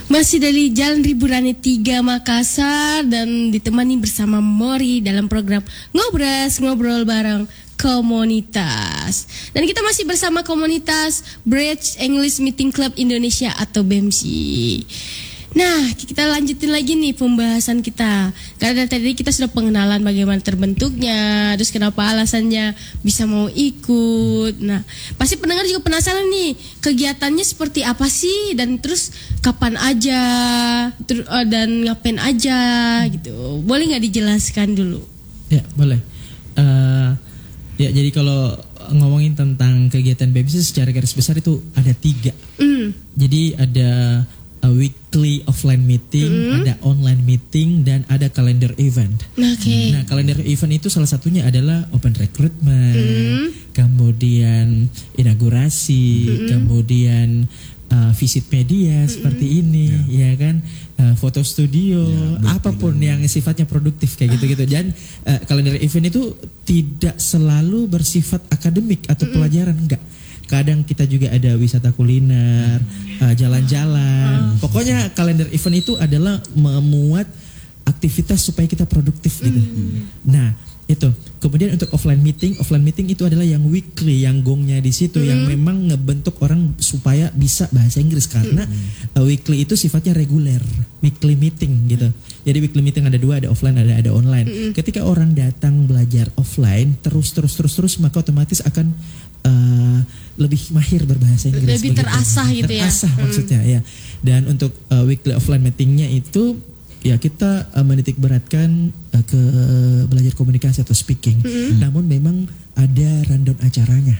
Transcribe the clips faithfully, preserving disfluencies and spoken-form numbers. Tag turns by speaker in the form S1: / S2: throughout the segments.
S1: Masih dari Jalan Riburane tiga Makassar dan ditemani bersama Mori dalam program Ngobras, ngobrol bareng komunitas. Dan kita masih bersama komunitas Bridge English Meeting Club Indonesia atau B E M S I. Nah, kita lanjutin lagi nih pembahasan kita. Karena dari tadi kita sudah pengenalan bagaimana terbentuknya, terus kenapa alasannya bisa mau ikut. Nah, pasti pendengar juga penasaran nih, kegiatannya seperti apa sih dan terus kapan aja, ter- dan ngapain aja gitu. Boleh nggak dijelaskan dulu?
S2: Ya, boleh. Uh, ya, jadi kalau ngomongin tentang kegiatan B E M S I secara garis besar itu ada tiga. Mm. Jadi ada a weekly offline meeting, mm. ada online meeting, dan ada calendar event.
S1: Okay.
S2: Nah, calendar event itu salah satunya adalah open recruitment, mm. kemudian inaugurasi, mm. kemudian uh, visit media mm. seperti ini, yeah. ya kan, uh, foto studio, yeah, apapun yang sifatnya produktif kayak gitu-gitu. Dan uh, calendar event itu tidak selalu bersifat akademik atau mm. pelajaran, enggak. Kadang kita juga ada wisata kuliner, uh, jalan-jalan. Uh. Pokoknya kalender event itu adalah memuat aktivitas supaya kita produktif gitu. Mm. Nah, itu. Kemudian untuk offline meeting, offline meeting itu adalah yang weekly, yang gongnya di situ, mm. yang memang ngebentuk orang supaya bisa bahasa Inggris karena mm. uh, weekly itu sifatnya reguler, weekly meeting gitu. Jadi weekly meeting ada dua, ada offline, ada ada online. Mm. Ketika orang datang belajar offline terus terus terus terus maka otomatis akan uh, lebih mahir berbahasa Inggris,
S1: lebih terasah gitu ya.
S2: Terasah maksudnya hmm. ya. Dan untuk uh, weekly offline meetingnya itu ya kita uh, menitik beratkan uh, ke belajar komunikasi atau speaking. Hmm. Namun memang ada rundown acaranya.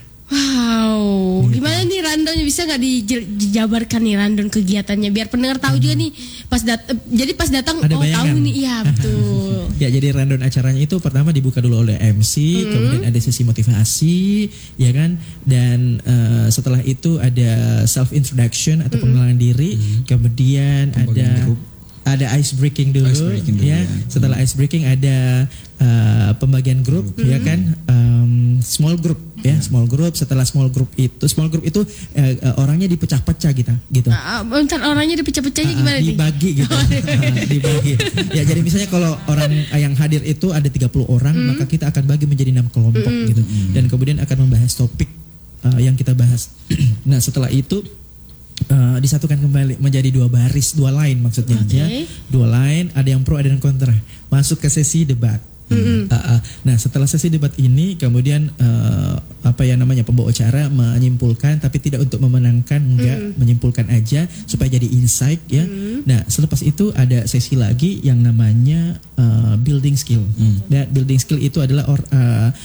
S1: Wow, gitu. Gimana nih rundownnya, bisa nggak dijabarkan nih rundown kegiatannya biar pendengar tahu hmm. juga nih pas dat- jadi pas datang
S2: ada
S1: oh
S2: bayangan.
S1: Tahu nih, iya betul.
S2: Ya, jadi rundown acaranya itu pertama dibuka dulu oleh M C, hmm. kemudian ada sesi motivasi, ya kan, dan uh, setelah itu ada self introduction atau hmm. pengenalan diri, hmm. kemudian Pembagian ada grup. Ada ice breaking dulu, ice breaking dulu ya. ya. Setelah ice breaking ada uh, pembagian grup, mm-hmm. ya kan, um, small group, ya, small group. Setelah small group itu, small group itu uh, uh, orangnya dipecah-pecah gitu, gitu.
S1: Uh, bentar, orangnya dipecah-pecahnya uh, gimana nih?
S2: Dibagi gitu, uh, dibagi. Ya, jadi misalnya kalau orang yang hadir itu ada tiga puluh orang, mm-hmm. maka kita akan bagi menjadi enam kelompok mm-hmm. gitu, dan kemudian akan membahas topik uh, yang kita bahas. Nah, setelah itu Uh, disatukan kembali menjadi dua baris, dua line maksudnya, okay. ya, dua line, ada yang pro ada yang kontra, masuk ke sesi debat. Mm-hmm. Uh, uh, nah, setelah sesi debat ini kemudian uh, apa ya namanya pembawa acara menyimpulkan, tapi tidak untuk memenangkan, enggak, mm-hmm. menyimpulkan aja supaya jadi insight ya. Mm-hmm. Nah, selepas itu ada sesi lagi yang namanya uh, building skill. Mm. Dan building skill itu adalah or, uh,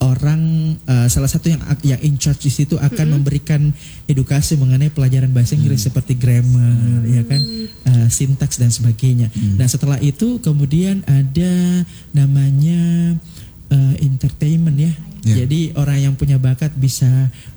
S2: orang uh, salah satu yang yang in charge di situ akan mm-hmm. memberikan edukasi mengenai pelajaran bahasa Inggris mm-hmm. seperti grammar, ya kan, uh, sintaks dan sebagainya. Mm-hmm. Nah, setelah itu kemudian ada namanya uh, entertainment ya. Yeah. Jadi orang yang punya bakat bisa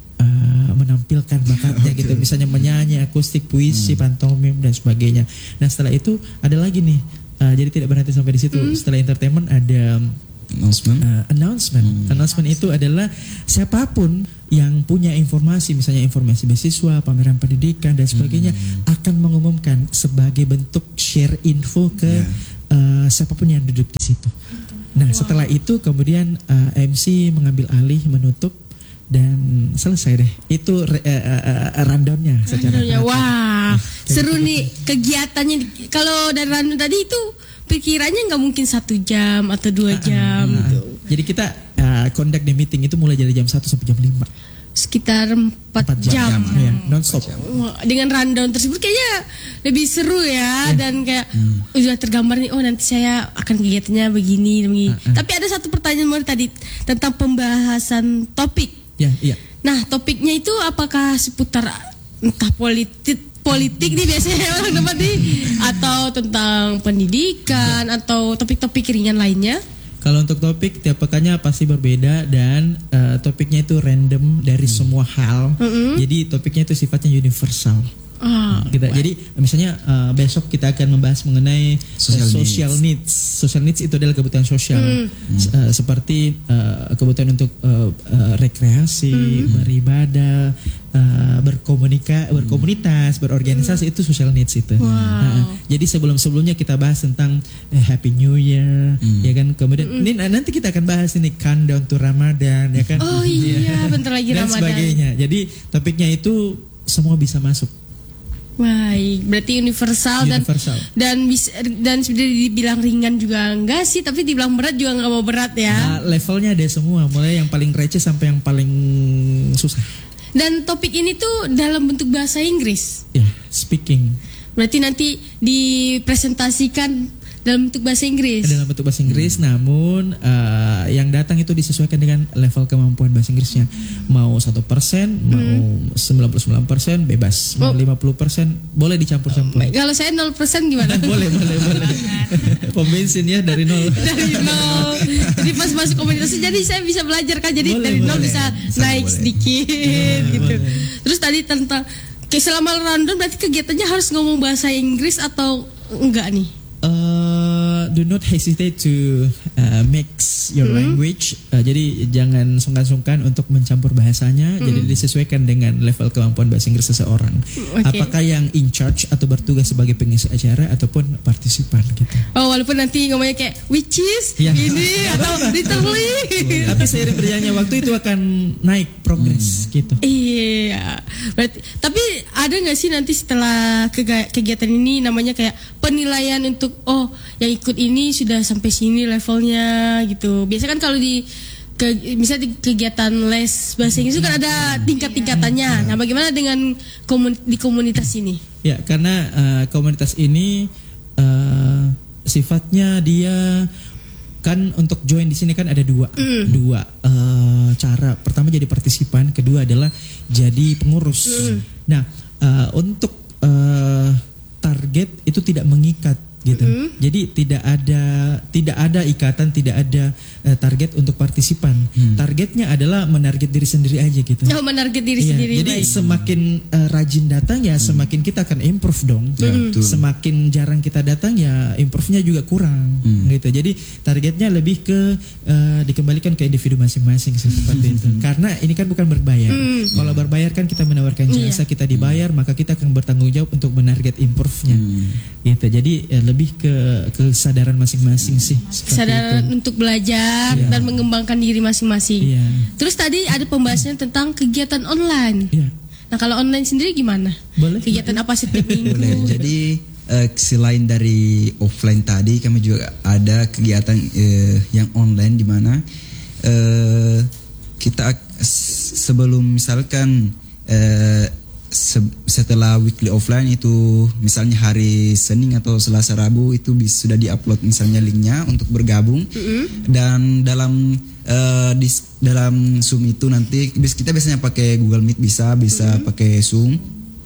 S2: uh, menampilkan bakatnya okay. gitu, misalnya menyanyi, akustik, puisi, mm. pantomim dan sebagainya. Nah, setelah itu ada lagi nih. Uh, jadi tidak berhenti sampai di situ. Mm. Setelah entertainment ada announcement. Uh, announcement. Hmm. Announcement itu adalah siapapun yang punya informasi, misalnya informasi beasiswa, pameran pendidikan dan sebagainya, hmm. akan mengumumkan sebagai bentuk share info ke yeah. uh, siapapun yang duduk di situ. Nah, wow. setelah itu kemudian uh, M C mengambil alih, menutup, dan selesai deh. Itu uh, uh, uh, rundownnya secara
S1: rundownnya. Wah, nah, seru nih kegiatannya. Kalau dari rundown tadi itu pikirannya nggak mungkin satu jam atau dua jam. Uh, uh, gitu.
S2: Jadi kita uh, conduct the meeting itu mulai dari jam satu sampai jam lima.
S1: Sekitar empat jam.
S2: jam. Ya, non-stop.
S1: Dengan rundown tersebut kayaknya lebih seru ya. Yeah. Dan kayak hmm. udah tergambar nih, oh nanti saya akan kegiatannya begini. begini. Uh, uh. Tapi ada satu pertanyaan mau tadi tentang pembahasan topik.
S2: Ya, yeah, iya. Yeah.
S1: Nah, topiknya itu apakah seputar entah politik, politik nih biasanya orang tempat nih, atau tentang pendidikan, atau topik-topik ringan lainnya?
S2: Kalau untuk topik tiap pekannya pasti berbeda, dan uh, topiknya itu random dari hmm. semua hal. Mm-hmm. Jadi topiknya itu sifatnya universal.
S1: Ah,
S2: kita jadi misalnya uh, besok kita akan membahas mengenai
S3: Social
S2: uh, social needs. Social needs itu adalah kebutuhan sosial,
S1: Hmm.
S2: uh, seperti uh, kebutuhan untuk uh, uh, rekreasi,
S1: Hmm.
S2: beribadah, uh, berkomunika, berkomunitas, berorganisasi, itu social needs itu.
S1: Wow.
S2: Nah, jadi sebelum-sebelumnya kita bahas tentang eh, Happy New Year,
S3: Hmm.
S2: ya kan. Kemudian ini nanti kita akan bahas ini countdown to Ramadan, ya kan.
S1: Oh iya, bentar lagi
S2: Dan
S1: Ramadan.
S2: sebagainya. Jadi topiknya itu semua bisa masuk.
S1: Baik, berarti universal,
S2: Universal.
S1: dan dan bisa dan sudah dibilang ringan juga enggak sih, tapi dibilang berat juga enggak mau berat ya.
S2: Nah, levelnya ada semua, mulai yang paling receh sampai yang paling susah.
S1: Dan topik ini tuh dalam bentuk bahasa Inggris.
S2: Ya, speaking
S1: Berarti nanti dipresentasikan dalam bentuk bahasa Inggris.
S2: dalam bentuk bahasa Inggris, namun uh, yang datang itu disesuaikan dengan level kemampuan bahasa Inggrisnya. Mau satu persen, mau sembilan puluh sembilan persen bebas, mau
S1: Oh.
S2: lima puluh persen boleh dicampur-campur.
S1: Baik, kalau saya nol persen gimana?
S2: boleh, boleh, boleh. Pom bensin ya dari nol.
S1: Dari nol. Jadi pas masuk komunitas jadi saya bisa belajar kan, jadi
S2: Boleh,
S1: dari nol
S2: boleh.
S1: bisa
S3: Bisa,
S1: naik
S3: boleh.
S1: sedikit gitu.
S2: boleh.
S1: Terus tadi tentang kayak selama Ramadan berarti kegiatannya harus ngomong bahasa Inggris atau enggak nih?
S2: Uh, do not hesitate to uh, mix your language. Uh, jadi jangan sungkan-sungkan untuk mencampur bahasanya. Jadi disesuaikan dengan level kemampuan bahasa Inggris seseorang.
S1: Oke.
S2: Apakah yang in charge atau bertugas sebagai pengisi acara ataupun partisipan gitu.
S1: Oh, walaupun nanti ngomongnya kayak which is
S2: Iya.
S1: ini atau literally.
S2: Tapi seiring berjalannya waktu itu akan naik progres gitu.
S1: Iya, berarti tapi ada nggak sih nanti setelah kega- kegiatan ini namanya kayak penilaian untuk oh yang ikut ini sudah sampai sini levelnya gitu. Biasa kan kalau di ke, misalnya di kegiatan les bahasa Inggris itu kan ada tingkat-tingkatannya. Nah, bagaimana dengan komun- di komunitas ini?
S2: Ya, karena uh, komunitas ini uh, sifatnya dia kan untuk join di sini kan ada dua dua uh, cara. Pertama jadi partisipan, kedua adalah jadi pengurus. Nah, uh, untuk uh, target itu tidak mengikat gitu. Jadi tidak ada tidak ada ikatan, tidak ada uh, target untuk partisipan. Targetnya adalah menarget diri sendiri aja gitu.
S1: Oh, menarget diri
S2: Iya,
S1: sendiri.
S2: jadi
S1: baik.
S2: semakin uh, rajin datang ya semakin kita akan improve dong.
S3: Ya, betul.
S2: Semakin jarang kita datang ya improve-nya juga kurang gitu. Jadi targetnya lebih ke uh, dikembalikan ke individu masing-masing sih, seperti itu. Karena ini kan bukan berbayar. Kalau berbayar kan kita menawarkan jasa,
S1: Iya.
S2: kita dibayar, maka kita akan bertanggung jawab untuk menarget improve-nya. Gitu. Jadi ya, lebih ke kesadaran masing-masing sih. seperti
S1: Kesadaran
S2: itu.
S1: untuk belajar
S2: Iya.
S1: dan mengembangkan diri masing-masing.
S2: Iya.
S1: Terus tadi ada pembahasannya tentang kegiatan online.
S2: Iya.
S1: Nah, kalau online sendiri gimana?
S2: Boleh.
S1: Kegiatan apa setiap minggu?
S3: Boleh. Jadi eh, selain dari offline tadi, kami juga ada kegiatan eh, yang online di mana eh, kita ak- s- sebelum misalkan eh, se- setelah weekly offline itu misalnya hari Senin atau Selasa Rabu itu bis, sudah diupload misalnya linknya untuk bergabung. Dan dalam eh, di dalam Zoom itu nanti bis- kita biasanya pakai Google Meet, bisa bisa pakai Zoom,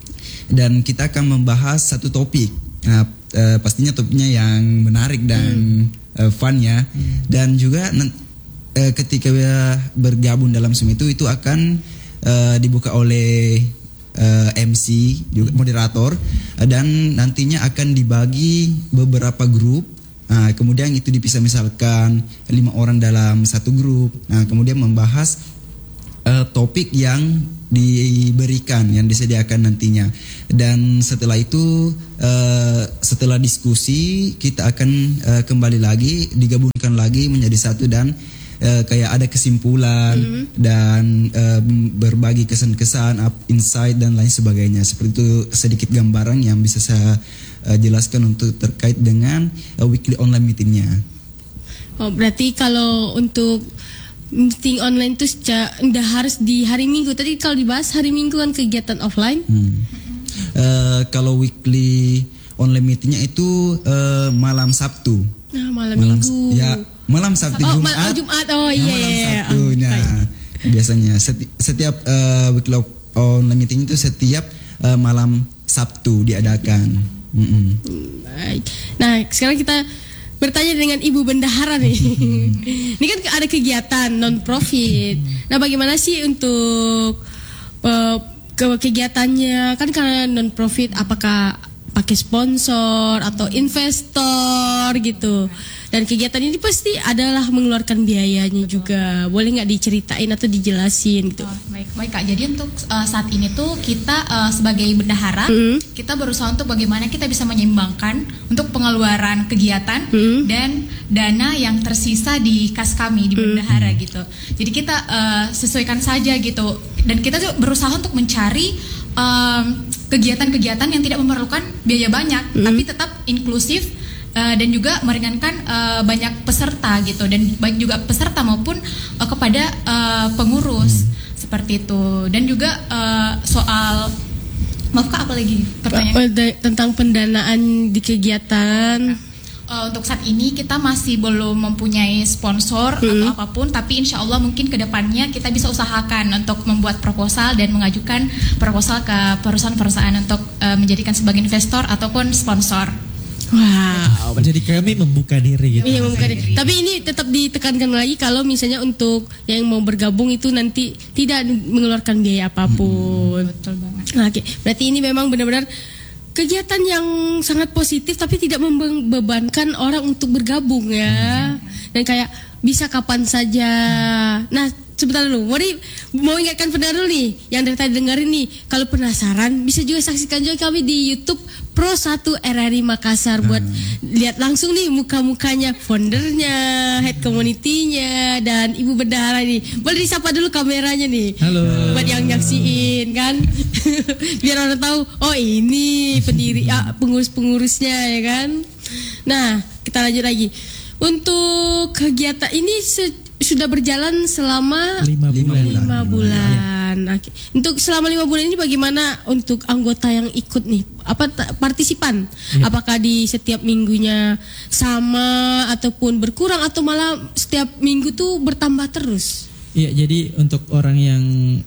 S3: dan kita akan membahas satu topik. Nah, eh, pastinya topiknya yang menarik dan eh, fun ya. Dan juga nan- eh, ketika bergabung dalam Zoom itu itu akan eh, dibuka oleh eh, M C juga moderator, eh, dan nantinya akan dibagi beberapa grup. Nah, kemudian itu dipisah misalkan lima orang dalam satu grup. Nah, kemudian membahas eh, topik yang diberikan, yang disediakan nantinya. Dan setelah itu eh, setelah diskusi kita akan eh, kembali lagi, digabungkan lagi menjadi satu, dan eh, kayak ada kesimpulan dan eh, berbagi kesan-kesan, up- insight dan lain sebagainya. Seperti itu sedikit gambaran yang bisa saya eh, jelaskan untuk terkait dengan eh, weekly online meetingnya.
S1: Oh, berarti kalau untuk meeting online itu secara, udah harus di hari Minggu. Tadi kalau dibahas hari Minggu kan kegiatan offline.
S3: Hmm. Eh, kalau weekly online meetingnya itu eh, malam Sabtu.
S1: Nah, malam,
S3: Malam
S1: Minggu.
S3: ya malam Sabtu
S1: Oh,
S3: Jumat.
S1: mal- oh, Jumat. Oh,
S3: Ya,
S1: iya,
S3: malam
S1: iya, iya.
S3: Sabtu.
S1: Oh,
S3: Nah,
S1: baik.
S3: biasanya seti- setiap eh, weekly online meeting itu setiap eh, malam Sabtu diadakan. Mm-mm.
S1: Baik. Nah, sekarang kita bertanya dengan Ibu Bendahara nih. Ini kan ada kegiatan non profit. Nah, bagaimana sih untuk uh, ke kegiatannya kan karena non profit, apakah pakai sponsor atau investor gitu. Dan kegiatan ini pasti adalah mengeluarkan biayanya juga. Boleh nggak diceritain atau dijelasin gitu?
S4: Oh, baik, baik Kak. Jadi untuk uh, saat ini tuh kita uh, sebagai bendahara, mm-hmm. kita berusaha untuk bagaimana kita bisa menyeimbangkan untuk pengeluaran kegiatan mm-hmm. dan dana yang tersisa di kas kami di bendahara mm-hmm. gitu. Jadi kita uh, sesuaikan saja gitu. Dan kita tuh berusaha untuk mencari um, kegiatan-kegiatan yang tidak memerlukan biaya banyak, mm-hmm. tapi tetap inklusif. Uh, dan juga meringankan uh, banyak peserta gitu, dan baik juga peserta maupun uh, kepada uh, pengurus hmm. seperti itu. Dan juga uh, soal maaf Kak, apa lagi pertanyaan
S1: tentang pendanaan di kegiatan.
S4: Uh, untuk saat ini kita masih belum mempunyai sponsor hmm. atau apapun, tapi insya Allah mungkin kedepannya kita bisa usahakan untuk membuat proposal dan mengajukan proposal ke perusahaan-perusahaan untuk uh, menjadikan sebagai investor ataupun sponsor.
S1: Wow,
S2: jadi kami membuka diri gitu.
S1: Iya, membuka diri. Tapi ini tetap ditekankan lagi kalau misalnya untuk yang mau bergabung itu nanti tidak mengeluarkan biaya apapun.
S4: Hmm, betul banget.
S1: Nah, oke, berarti ini memang benar-benar kegiatan yang sangat positif tapi tidak membebankan orang untuk bergabung ya. Dan kayak bisa kapan saja. Nah, sebentar dulu, mau, di, mau ingatkan pendengar dulu nih, yang dari tadi dengerin nih, kalau penasaran bisa juga saksikan juga kami di YouTube Pro satu R R I Makassar buat hmm. lihat langsung nih muka-mukanya, foundernya, head community-nya, dan ibu bendahara nih. Boleh disapa dulu kameranya nih.
S2: Halo.
S1: Buat yang nyaksiin kan, biar orang tahu, oh ini pendiri, ah, pengurus-pengurusnya ya kan. Nah, kita lanjut lagi. Untuk kegiatan ini se- sudah berjalan selama
S2: lima bulan.
S1: Lima bulan. Ya. Oke. Untuk selama lima bulan ini bagaimana untuk anggota yang ikut nih? Apa t- partisipan? Ya. Apakah di setiap minggunya sama ataupun berkurang atau malah setiap minggu tuh bertambah terus?
S2: Iya, jadi untuk orang yang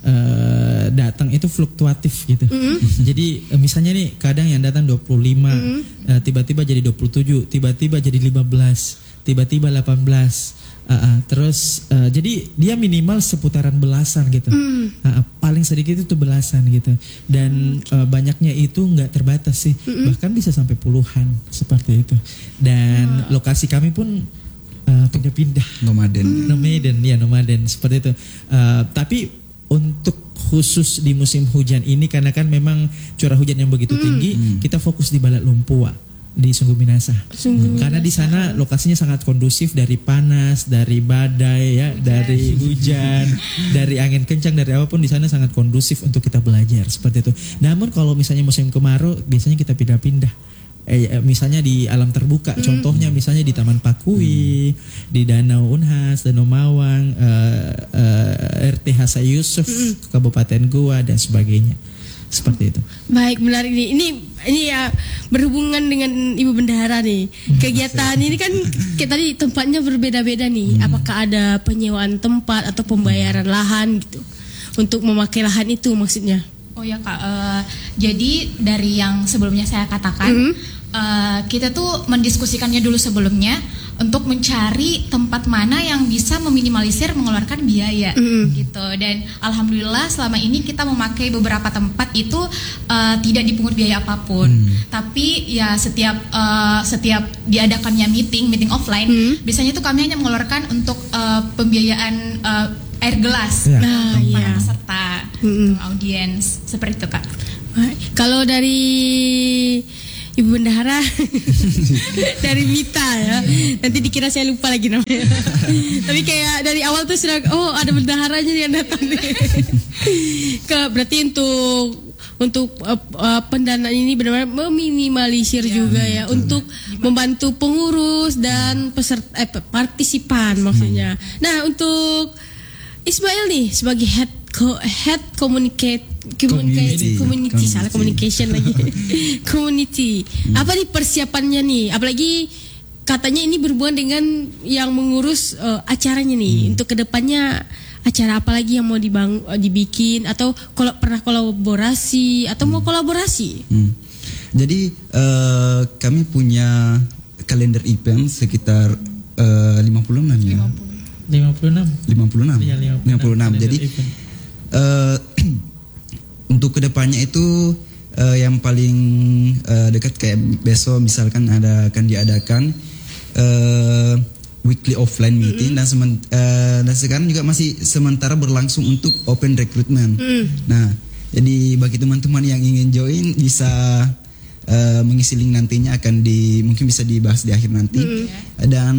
S2: uh, datang itu fluktuatif gitu. Mm-hmm. Jadi uh, misalnya nih kadang yang datang dua puluh lima, mm-hmm. uh, tiba-tiba jadi dua puluh tujuh, tiba-tiba jadi lima belas, tiba-tiba delapan belas. Uh, uh, terus uh, jadi dia minimal seputaran belasan gitu. Mm. Uh, uh, paling sedikit itu belasan gitu. Dan uh, banyaknya itu nggak terbatas sih. Mm-hmm. Bahkan bisa sampai puluhan seperti itu. Dan oh. lokasi kami pun Uh, pindah-pindah,
S3: nomaden,
S2: nomaden, ya nomaden seperti itu. Uh, tapi untuk khusus di musim hujan ini karena kan memang curah hujan yang begitu hmm. tinggi, hmm. kita fokus di Balat Lumpua di Sungguh Minasa.
S1: Sungguh
S2: karena di sana lokasinya sangat kondusif dari panas, dari badai, ya, hujan. dari hujan, dari angin kencang, dari apapun di sana sangat kondusif untuk kita belajar seperti itu. Namun kalau misalnya musim kemarau, biasanya kita pindah-pindah. Eh, misalnya di alam terbuka, mm. contohnya misalnya di Taman Pakui, mm. di Danau Unhas, Danau Mawang, uh, uh, R T Hasa Yusuf, mm. Kabupaten Goa dan sebagainya, seperti itu.
S1: Baik, menarik nih. Ini ini ya berhubungan dengan Ibu Bendahara nih. Kegiatan ini kan kita tadi tempatnya berbeda-beda nih. Mm. Apakah ada penyewaan tempat atau pembayaran lahan gitu untuk memakai lahan itu maksudnya?
S4: Oh ya Kak, uh, jadi dari yang sebelumnya saya katakan, mm-hmm. uh, kita tuh mendiskusikannya dulu sebelumnya untuk mencari tempat mana yang bisa meminimalisir mengeluarkan biaya, mm-hmm. gitu. Dan alhamdulillah selama ini kita memakai beberapa tempat itu uh, tidak dipungut biaya apapun. Mm. Tapi ya setiap uh, setiap diadakannya meeting, meeting offline, mm. biasanya tuh kami hanya mengeluarkan untuk uh, pembiayaan uh, air gelas ya.
S1: Nah,
S4: untuk
S1: iya.
S4: para peserta, mm-hmm. untuk audiens, seperti itu Kak.
S1: Kalau dari Ibu Bendahara, dari Mita ya, nanti dikira saya lupa lagi namanya. Tapi kayak dari awal tuh sudah, oh ada bendaharanya yang datang nih. Ke, berarti untuk untuk uh, uh, pendanaan ini benar-benar meminimalisir ya, juga ya, betul. Untuk membantu pengurus dan peserta, eh, partisipan maksudnya. Hmm. Nah untuk Ismail nih sebagai head co- head communicate community, community salah communication lagi community. Hmm. Apa nih persiapannya nih? Apalagi katanya ini berhubungan dengan yang mengurus uh, acaranya nih. Hmm. Untuk kedepannya acara apa lagi yang mau dibang, uh, dibikin atau kalau pernah kolaborasi atau hmm. mau kolaborasi?
S3: Hmm. Jadi uh, kami punya kalender event sekitar uh, lima puluh enam ya.
S2: lima puluh enam
S3: lima puluh enam
S2: Ya,
S3: lima puluh enam Jadi uh, untuk kedepannya itu uh, yang paling uh, dekat kayak besok misalkan ada akan diadakan uh, weekly offline meeting, mm-hmm. dan, semen, uh, dan sekarang juga masih sementara berlangsung untuk open recruitment. Mm. Nah, jadi bagi teman-teman yang ingin join bisa uh, mengisi link nantinya, akan di mungkin bisa dibahas di akhir nanti. Mm-hmm. Dan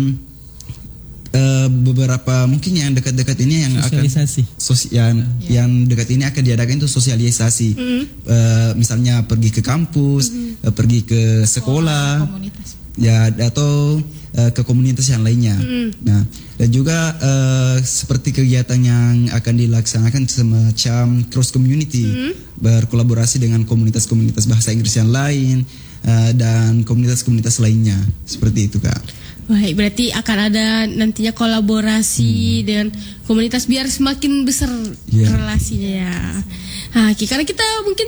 S3: uh, beberapa mungkin yang dekat-dekat ini yang
S2: sosialisasi.
S3: akan sos, yang, yeah. yang dekat ini akan diadakan itu sosialisasi. Mm-hmm. Uh, misalnya pergi ke kampus, mm-hmm. uh, pergi ke sekolah, komunitas. Ya, atau uh, ke komunitas yang lainnya. Mm. Nah, dan juga uh, seperti kegiatan yang akan dilaksanakan semacam cross community, mm. berkolaborasi dengan komunitas-komunitas bahasa Inggris yang lain uh, dan komunitas-komunitas lainnya, seperti itu, Kak.
S1: Baik, berarti akan ada nantinya kolaborasi hmm. dengan komunitas biar semakin besar yeah. relasinya ya. Nah, karena kita mungkin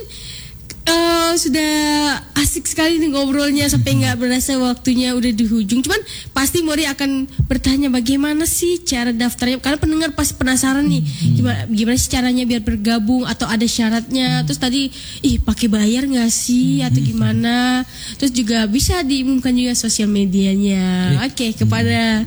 S1: Uh, sudah asik sekali nih ngobrolnya sampai nggak berasa waktunya udah di ujung. Cuman pasti Mori akan bertanya bagaimana sih cara daftarnya, karena pendengar pasti penasaran nih gimana, gimana sih caranya biar bergabung, atau ada syaratnya. Terus tadi ih pakai bayar nggak sih atau gimana. Terus juga bisa diumumkan juga sosial medianya. Oke, okay, kepada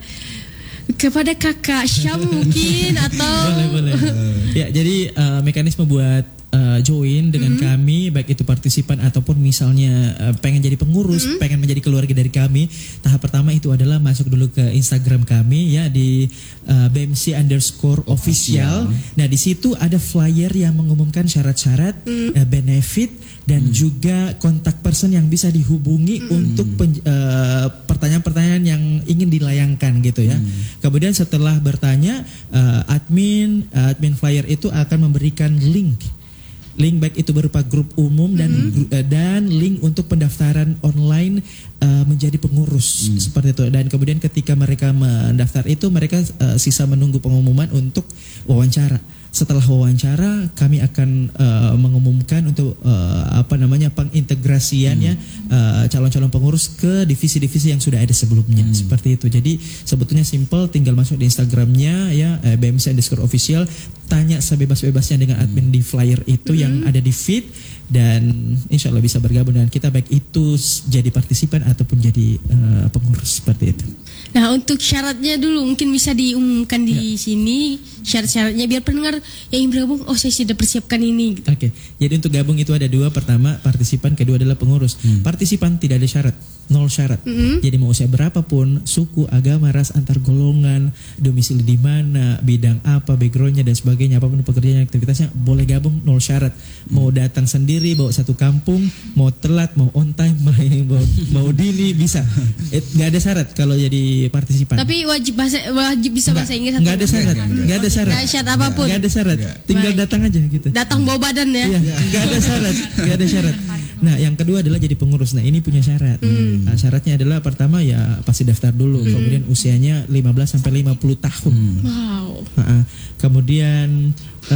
S1: kepada kakak Syam mungkin atau
S2: boleh boleh. Ya, jadi uh, mekanisme buat uh, join dengan mm-hmm. kami, baik itu partisipan ataupun misalnya uh, pengen jadi pengurus, mm-hmm. pengen menjadi keluarga dari kami. Tahap pertama itu adalah masuk dulu ke Instagram kami ya di uh, B M C underscore official. Nah, di situ ada flyer yang mengumumkan syarat-syarat, mm-hmm. uh, benefit dan mm-hmm. juga kontak person yang bisa dihubungi mm-hmm. untuk pen, uh, pertanyaan-pertanyaan yang ingin dilayangkan gitu ya. Mm-hmm. Kemudian setelah bertanya, uh, admin uh, admin flyer itu akan memberikan link, link baik itu berupa grup umum dan mm-hmm. uh, dan link untuk pendaftaran online uh, menjadi pengurus mm. seperti itu. Dan kemudian ketika mereka mendaftar itu, mereka uh, sisa menunggu pengumuman untuk wawancara. Setelah wawancara, kami akan uh, mengumumkan untuk uh, apa namanya pengintegrasiannya hmm. uh, calon-calon pengurus ke divisi-divisi yang sudah ada sebelumnya, hmm. seperti itu. Jadi sebetulnya simple, tinggal masuk di Instagramnya ya uh, B M C underscore official, tanya sebebas-bebasnya dengan admin di flyer itu hmm. yang ada di feed, dan insya Allah bisa bergabung dengan kita, baik itu jadi partisipan ataupun jadi uh, pengurus, seperti itu.
S1: Nah, untuk syaratnya dulu mungkin bisa diumumkan di ya. sini syarat-syaratnya biar pendengar yang ingin bergabung, oh saya sudah persiapkan ini. Gitu.
S2: Oke, okay. Jadi untuk gabung itu ada dua, pertama partisipan, kedua adalah pengurus. Hmm. Partisipan tidak ada syarat, nol syarat. Mm-hmm. Jadi mau usia berapapun, suku, agama, ras, antar golongan, domisili di mana, bidang apa, backgroundnya dan sebagainya, apapun pekerjaannya, aktivitasnya, boleh gabung, nol syarat. Hmm. Mau datang sendiri, bawa satu kampung, mau telat, mau on time, mau, mau dini, bisa. Nggak ada syarat kalau jadi partisipan.
S1: Tapi wajib bahasa, wajib bisa bahasa Inggris.
S2: Nggak ada syarat, nggak ada syarat.
S1: Nggak ada syarat apapun.
S2: Nggak ada syarat. Tinggal Baik. datang aja gitu.
S1: Datang bawa badan ya.
S2: Iya, nggak ada syarat, nggak ada syarat. Nah, yang kedua adalah jadi pengurus. Nah, ini punya syarat. Hmm. Nah, syaratnya adalah pertama ya pasti daftar dulu. Hmm. Kemudian usianya lima belas sampai lima puluh tahun. Hmm.
S1: Wow.
S2: Nah, kemudian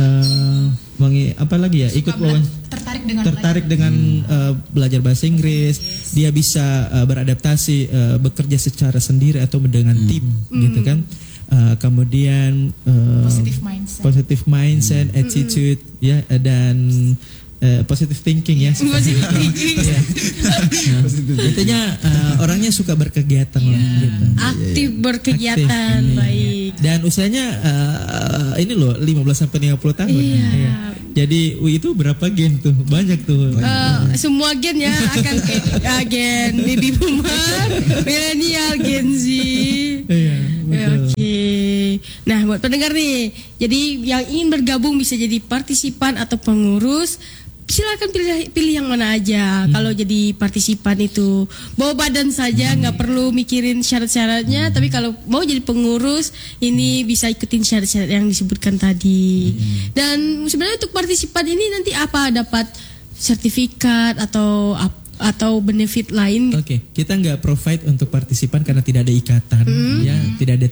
S2: uh, mengi, apa lagi ya? Ikut wawancara.
S4: Tertarik dengan
S2: tertarik
S4: belajar.
S2: dengan uh, belajar bahasa Inggris. Yes. Dia bisa uh, beradaptasi, uh, bekerja secara sendiri atau dengan hmm. tim, hmm. gitu kan. Uh, kemudian uh, positive mindset, positive mindset, hmm. attitude, hmm. ya, dan Uh, positive thinking ya.
S1: Positive thinking.
S2: Ya. Nah, intinya uh, orangnya suka berkegiatan yeah. lah, gitu.
S1: Aktif berkegiatan, aktif, baik.
S2: Dan usianya uh, ini loh lima belas sampai lima puluh tahun.
S1: Iya.
S2: Ya. Jadi uh, itu berapa gen tuh? Banyak tuh.
S1: Uh, semua gen ya akan ke uh, gen baby boomer, milenial, Gen Z.
S2: Iya, betul.
S1: Oke. Okay. Nah, buat pendengar nih, jadi yang ingin bergabung bisa jadi partisipan atau pengurus. Silakan pilih pilih yang mana aja. Hmm. Kalau jadi partisipan itu bawa badan saja, nggak hmm. perlu mikirin syarat-syaratnya. Hmm. Tapi kalau mau jadi pengurus, ini hmm. bisa ikutin syarat-syarat yang disebutkan tadi. Hmm. Dan sebenarnya untuk partisipan ini nanti apa, dapat sertifikat atau atau benefit lain?
S2: Oke, okay. Kita nggak provide untuk partisipan karena tidak ada ikatan, hmm. ya, tidak ada